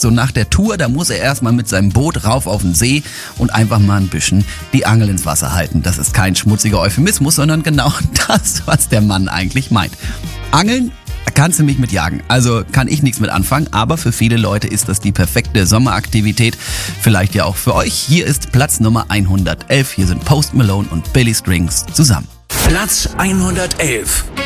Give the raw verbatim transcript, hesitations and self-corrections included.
so nach der Tour, da muss er erstmal mit seinem Boot rauf auf den See und einfach mal ein bisschen die Angel ins Wasser halten. Das ist kein schmutziger Euphemismus, sondern genau das, was der Mann eigentlich meint. Angeln kannst du mich mit jagen, also kann ich nichts mit anfangen, aber für viele Leute ist das die perfekte Sommeraktivität, vielleicht ja auch für euch. Hier ist Platz Nummer hundertelf, hier sind Post Malone und Billy Strings zusammen. Platz hundertelf.